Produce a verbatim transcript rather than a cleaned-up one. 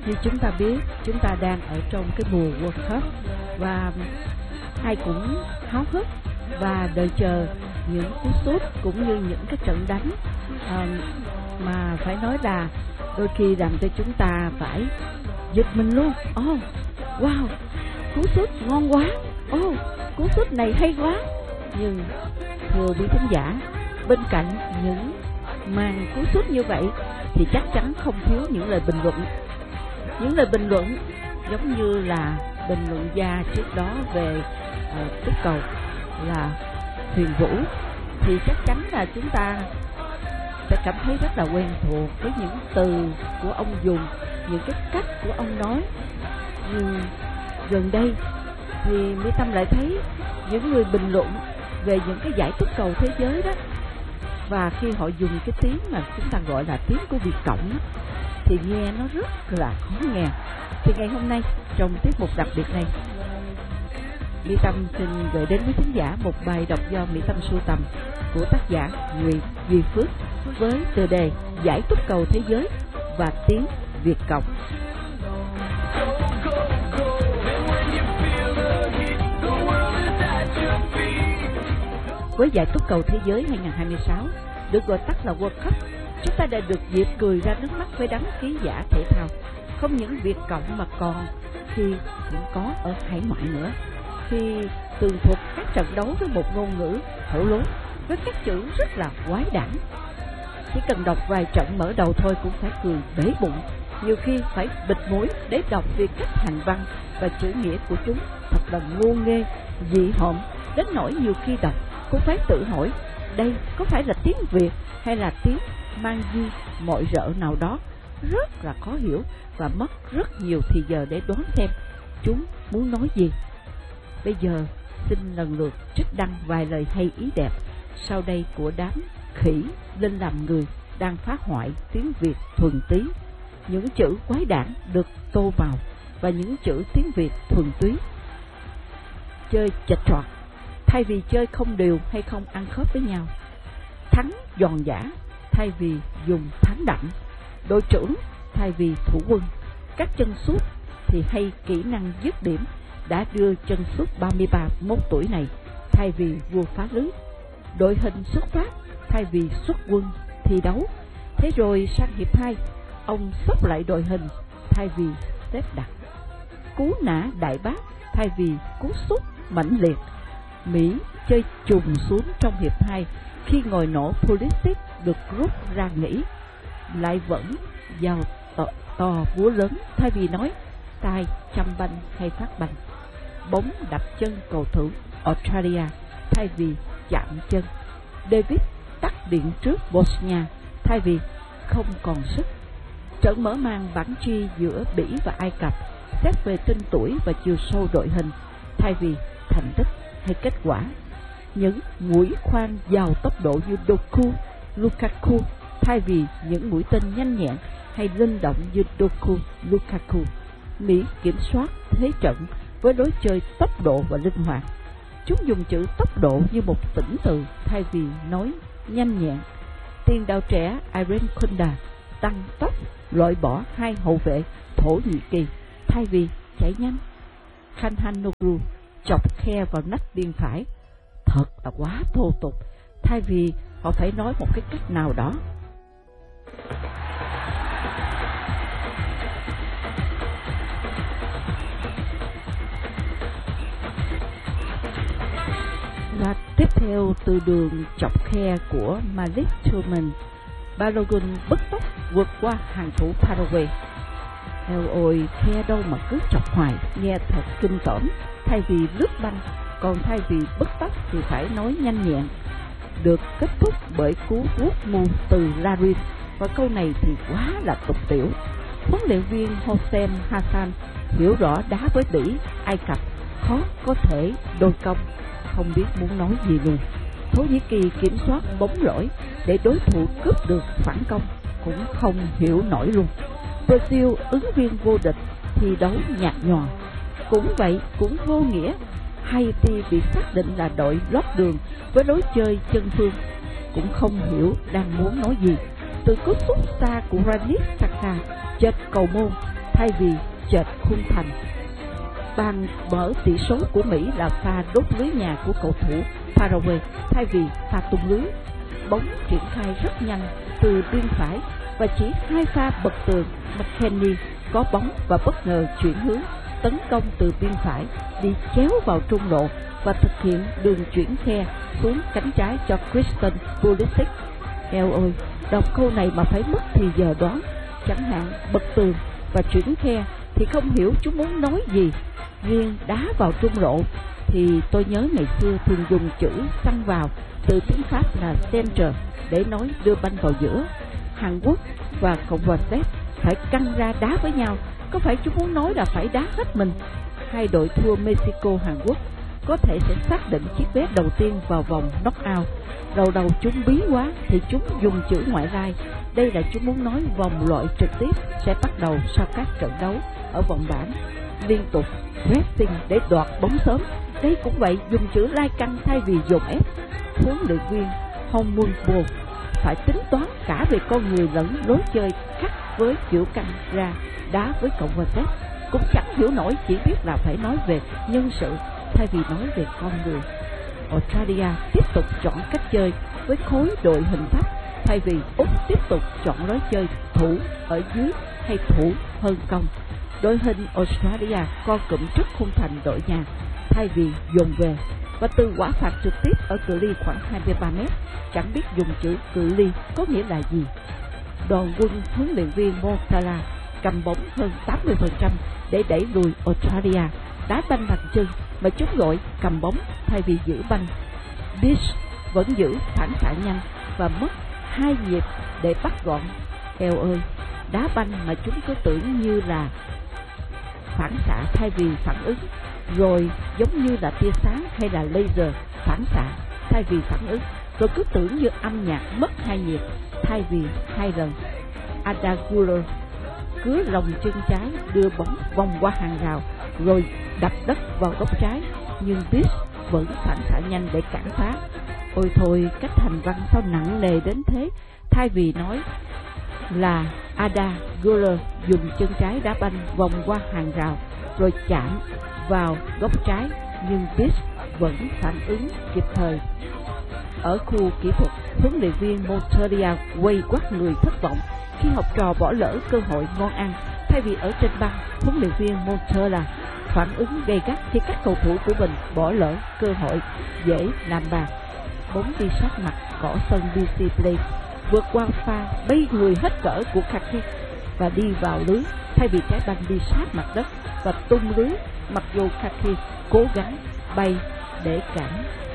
Như chúng ta biết, chúng ta đang ở trong cái mùa World Cup và ai cũng háo hức và đợi chờ những cú sút cũng như những cái trận đánh à, mà phải nói là đôi khi làm cho chúng ta phải giật mình luôn. Oh, wow, cú sút ngon quá. Oh, cú sút này hay quá. Nhưng thưa quý khán giả, bên cạnh những màn cú sút như vậy thì chắc chắn không thiếu những lời bình luận. Những lời bình luận giống như là bình luận gia trước đó về uh, túc cầu là Huyền Vũ, thì chắc chắn là chúng ta sẽ cảm thấy rất là quen thuộc với những từ của ông dùng, những cái cách của ông nói. Nhưng gần đây thì Mỹ Tâm lại thấy những người bình luận về những cái giải túc cầu thế giới đó, và khi họ dùng cái tiếng mà chúng ta gọi là tiếng của Việt Cộng đó, thì nghe nó rất là khó nghe. Thì ngày hôm nay trong tiết mục đặc biệt này, Mỹ Tâm xin gửi đến với khán giả một bài đọc do Mỹ Tâm sưu tầm của tác giả Nguyễn Duy Phước với tựa đề Giải túc cầu thế giới và tiếng Việt Cộng. Với giải túc cầu thế giới hai không hai sáu, được gọi tắt là World Cup, chúng ta đã được dịp cười ra nước mắt với đám ký giả thể thao. Không những Việt Cộng mà còn khi cũng có ở hải ngoại nữa, khi tường thuật các trận đấu với một ngôn ngữ thổ lố với các chữ rất là quái đản. Chỉ cần đọc vài trận mở đầu thôi cũng phải cười bể bụng, nhiều khi phải bịt mũi để đọc về cách hành văn và chữ nghĩa của chúng thật là ngu nghê, dị hợm, đến nỗi nhiều khi đọc cũng phải tự hỏi đây có phải là tiếng Việt hay là tiếng mang di mọi rợ nào đó, rất là khó hiểu và mất rất nhiều thì giờ để đoán xem chúng muốn nói gì. Bây giờ xin lần lượt trích đăng vài lời hay ý đẹp sau đây của đám khỉ lên làm người đang phá hoại tiếng Việt thuần túy. Những chữ quái đản được tô vào và những chữ tiếng Việt thuần túy chơi chệch choạc thay vì chơi không đều hay không ăn khớp với nhau. Thắng giòn giã thay vì dùng thắng đậm. Đội trưởng thay vì thủ quân. Các chân sút thì hay kỹ năng dứt điểm đã đưa chân sút ba mươi ba mốt tuổi này thay vì vua phá lưới. Đội hình xuất phát thay vì xuất quân thi đấu. Thế rồi sang hiệp hai, ông sắp lại đội hình thay vì xếp đặt. Cú nã đại bác thay vì cú sút mãnh liệt. Mỹ chơi trùng xuống trong hiệp hai khi ngồi nổ Pulisic được rút ra nghỉ, lại vẫn vào to, to búa lớn thay vì nói tay chăm banh hay phát banh. Bóng đập chân cầu thủ Australia thay vì chạm chân. David tắt điện trước Bosnia thay vì không còn sức. Trận mở màn bảng chi giữa Bỉ và Ai Cập xét về tên tuổi và chiều sâu đội hình thay vì thành tích hay kết quả. Những mũi khoan giàu tốc độ như Doku, Lukaku thay vì những mũi tên nhanh nhẹn hay linh động như Doku, Lukaku. Mỹ kiểm soát thế trận với lối chơi tốc độ và linh hoạt. Chúng dùng chữ tốc độ như một tỉnh từ thay vì nói nhanh nhẹn. Tiền đạo trẻ Irene Kunda tăng tốc loại bỏ hai hậu vệ Thổ Nhĩ Kỳ thay vì chạy nhanh. Khanhanoglu chọc khe vào nách biên phải thật là quá thô tục thay vì họ phải nói một cái cách nào đó. Và tiếp theo từ đường chọc khe của Malik Truman, Balogun bứt tốc vượt qua hàng thủ Paraguay. Eo ôi, khe đâu mà cứ chọc hoài, nghe thật kinh tởm, thay vì lướt banh, còn thay vì bứt tốc thì phải nói nhanh nhẹn. Được kết thúc bởi cú vuốt mù từ Larin, và câu này thì quá là tục tiểu. Huấn luyện viên Hossein Hassan hiểu rõ đá với Bỉ, Ai Cập khó có thể đôi công, không biết muốn nói gì luôn. Thổ Nhĩ Kỳ kiểm soát bóng lỗi để đối thủ cướp được phản công cũng không hiểu nổi luôn. Brazil ứng viên vô địch thi đấu nhạt nhòa, cũng vậy cũng vô nghĩa. Haiti bị xác định là đội lót đường với lối chơi chân phương, cũng không hiểu đang muốn nói gì. Từ cú sút xa của Granit Xhaka chết cầu môn thay vì chệch khung thành. Bàn mở tỷ số của Mỹ là pha đốt lưới nhà của cầu thủ Paraguay thay vì pha tung lưới. Bóng triển khai rất nhanh từ biên phải và chỉ hai pha bật tường, McKennie có bóng và bất ngờ chuyển hướng tấn công từ biên phải đi chéo vào trung lộ và thực hiện đường chuyển khe xuống cánh trái cho Christian Pulisic. Eo ơi, đọc câu này mà phải mất thì giờ đoán. Chẳng hạn bật tường và chuyển khe thì không hiểu chúng muốn nói gì. Riêng đá vào trung lộ thì tôi nhớ ngày xưa thường dùng chữ xăng vào từ tiếng Pháp là centre để nói đưa banh vào giữa. Hàn Quốc và Cộng hòa Séc phải căng ra đá với nhau, có phải chúng muốn nói là phải đá hết mình? Hai đội thua Mexico, Hàn Quốc có thể sẽ xác định chiếc vé đầu tiên vào vòng knock-out. Đầu đầu chúng bí quá thì chúng dùng chữ ngoại lai. Đây là chúng muốn nói vòng loại trực tiếp sẽ bắt đầu sau các trận đấu ở vòng bảng liên tục pressing để đoạt bóng sớm. Đây cũng vậy, dùng chữ lai căng thay vì dồn ép. Huấn luyện viên Hong Mun Bo phải tính toán cả về con người lẫn lối chơi khác với kiểu căng ra đá với Cộng hòa Séc. Cũng chẳng hiểu nổi, chỉ biết là phải nói về nhân sự thay vì nói về con người. Australia tiếp tục chọn cách chơi với khối đội hình thấp thay vì Úc tiếp tục chọn lối chơi thủ ở dưới hay thủ hơn công. Đội hình Australia co cụm trước khung thành đội nhà thay vì dồn về, và từ quả phạt trực tiếp ở cự ly khoảng hai mươi ba mét, chẳng biết dùng chữ cự ly có nghĩa là gì. Đoàn quân huấn luyện viên Montala cầm bóng hơn tám mươi phần trăm để đẩy lùi Australia, đá banh bằng chân mà chúng gọi cầm bóng thay vì giữ banh. Beach vẫn giữ phản xạ nhanh và mất hai nhịp để bắt gọn. Eo ơi, đá banh mà chúng cứ tưởng như là phản xạ thay vì phản ứng, rồi giống như là tia sáng hay là laser phản xạ thay vì phản ứng, rồi cứ tưởng như âm nhạc mất hai nhịp thay vì hai lần. Ada Guler cứa lòng chân trái đưa bóng vòng qua hàng rào rồi đập đất vào góc trái, nhưng Beach vẫn phản xạ nhanh để cản phá. Ôi thôi, cách hành văn sao nặng nề đến thế. Thay vì nói là Ada Guler dùng chân trái đá banh vòng qua hàng rào rồi chạm vào góc trái, nhưng Beach vẫn phản ứng kịp thời. Ở khu kỹ thuật, huấn luyện viên Montreal quay quắt người thất vọng khi học trò bỏ lỡ cơ hội ngon ăn. Thay vì ở trên băng, huấn luyện viên Montreal phản ứng gay gắt khi các cầu thủ của mình bỏ lỡ cơ hội dễ làm bàn. Bóng đi sát mặt cỏ sân bê xê Place, vượt qua pha bay người hết cỡ của Kaki và đi vào lưới, thay vì trái banh đi sát mặt đất và tung lưới, mặc dù Kaki cố gắng bay để cản.